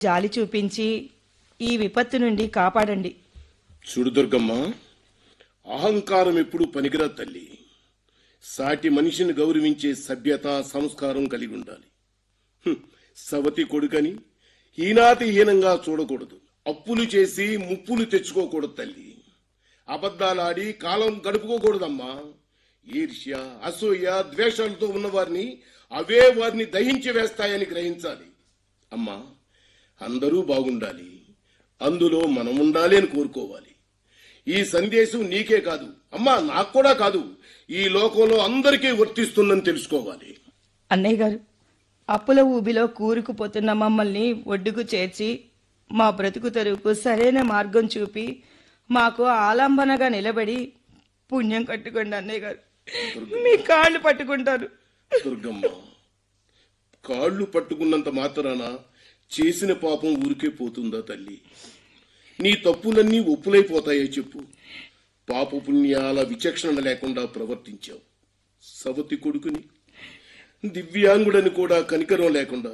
జాలి చూపించి ఈ విపత్తు నుండి కాపాడండి. చూడు దుర్గమ్మ, అహంకారం ఎప్పుడు పనికిరా తల్లి. సాటి మనిషిని గౌరవించే సభ్యత, సంస్కారం కలిగి ఉండాలి. సవతి కొడుకని హీనాతి హీనంగా చూడకూడదు. అప్పులు చేసి ముప్పులు తెచ్చుకోకూడదు తల్లి. అబద్దాలాడి కాలం గడుపుకోకూడదమ్మా. ఈర్ష్య, అసూయ, ద్వేషాలతో ఉన్నవారిని అవే వారిని దహించి వేస్తాయని గ్రహించాలి. అమ్మా, అందరూ బాగుండాలి, అందులో మనం ఉండాలి అని కోరుకోవాలి. ఈ సందేశం నీకే కాదు అమ్మా, నాకు కూడా కాదు, ఈ లోకంలో అందరికీ వర్తిస్తుందని తెలుసుకోవాలి. అన్నయ్య గారు, అప్పుల ఊబిలో కూరుకుపోతున్న మమ్మల్ని ఒడ్డుకు చేర్చి మా బ్రతుకు తెరువుకు సరైన మార్గం చూపి మాకు ఆలంబనగా నిలబడి పుణ్యం కట్టుకోండి అన్నయ్య గారు. మీ కాళ్ళు పట్టుకుంటారు. దుర్గమ్మ, కాళ్ళు పట్టుకున్నంత మాత్రాన చేసిన పాపం ఊరికే పోతుందా తల్లి? నీ తప్పులన్నీ ఒప్పులైపోతాయో చెప్పు. పాప పుణ్యాల విచక్షణ లేకుండా ప్రవర్తించావు. సవతి కొడుకుని, దివ్యాంగుడని కూడా కనికరం లేకుండా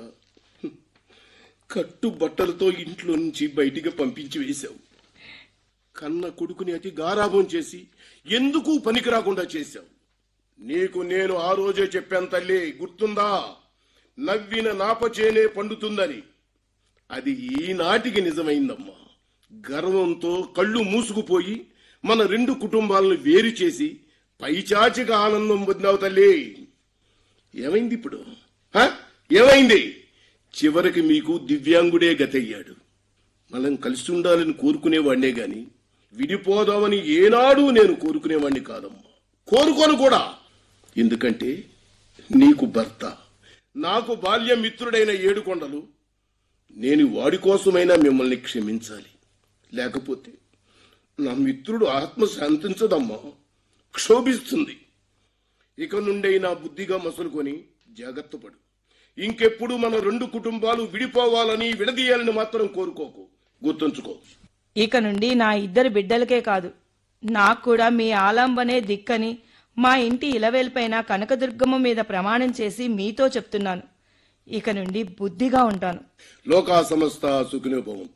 కట్టు బట్టలతో ఇంట్లో నుంచి బయటికి పంపించి వేశావు. కన్న కొడుకుని అతి గారాభం చేసి ఎందుకు పనికి రాకుండా చేశావు. నీకు నేను ఆ రోజే చెప్పాను తల్లి, గుర్తుందా? నవ్విన నాపచేనే పండుతుందని. అది ఈనాటికి నిజమైందమ్మా. గర్వంతో కళ్ళు మూసుకుపోయి మన రెండు కుటుంబాలను వేరు చేసి పైచాచిక ఆనందం పొందావు తల్లి. ఏమైంది ఇప్పుడు? ఏమైంది? చివరికి మీకు దివ్యాంగుడే గతయ్యాడు. మనం కలిసి ఉండాలని కోరుకునేవాడినే గాని విడిపోదామని ఏనాడు నేను కోరుకునేవాడిని కాదమ్మా. కోరుకోను కూడా. ఎందుకంటే నీకు భర్త, నాకు బాల్య మిత్రుడైన ఏడుకొండలు. నేను వాడి కోసమైనా మిమ్మల్ని క్షమించాలి. లేకపోతే నా మిత్రుడు ఆత్మ శాంతించదమ్మా, క్షోభిస్తుంది. ఇక నుండైనా బుద్ధిగా మసులుకొని జాగ్రత్త పడు. ఇంకెప్పుడు మన రెండు కుటుంబాలు విడిపోవాలని, విడదీయాలని మాత్రం కోరుకోకు. గుర్తుంచుకో. ఇక నుండి నా ఇద్దరు బిడ్డలకే కాదు, నాకు కూడా మీ ఆలంబనే దిక్కని మా ఇంటి ఇలవేల్పైన కనకదుర్గమ్మ మీద ప్రమాణం చేసి మీతో చెప్తున్నాను. ఇక నుండి బుద్ధిగా ఉంటాను. లోకా సమస్త సుఖినో భవంతు.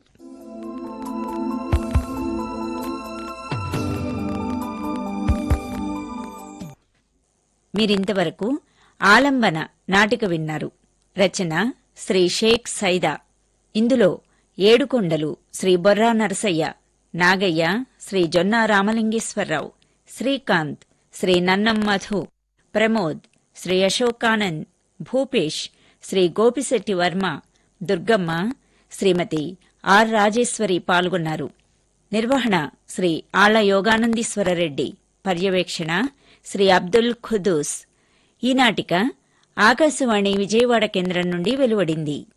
మీరింతవరకు ఆలంబన నాటిక విన్నారు. రచన శ్రీ షేక్ సైదా. ఇందులో ఏడుకొండలు శ్రీ బొర్రా నరసయ్య, నాగయ్య శ్రీ జొన్నా రామలింగేశ్వరరావు, శ్రీకాంత్ శ్రీ నన్నం మధు, ప్రమోద్ శ్రీ అశోకానంద్, భూపేష్ శ్రీ గోపిశెట్టి వర్మ, దుర్గమ్మ శ్రీమతి ఆర్ రాజేశ్వరి పాల్గొన్నారు. నిర్వహణ శ్రీ ఆళ్ల యోగానందీశ్వరరెడ్డి, పర్యవేక్షణ శ్రీ అబ్దుల్ ఖుదూస్. ఈ నాటిక ఆకాశవాణి విజయవాడ కేంద్రం నుండి వెలువడింది.